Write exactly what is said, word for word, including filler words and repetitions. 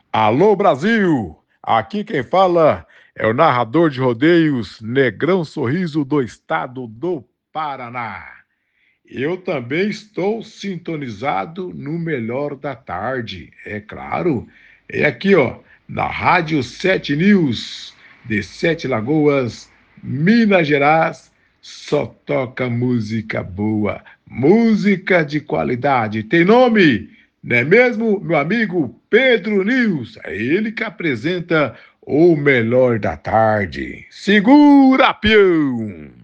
Alô, Brasil! Aqui quem fala é o narrador de rodeios Negrão Sorriso do estado do Paraná. Eu também estou sintonizado no melhor da tarde, é claro. É aqui, ó, na Rádio Sete News, de Sete Lagoas, Minas Gerais, só toca música boa, música de qualidade. Tem nome? Não é mesmo, meu amigo Pedro News? É ele que apresenta o melhor da tarde. Segura, peão!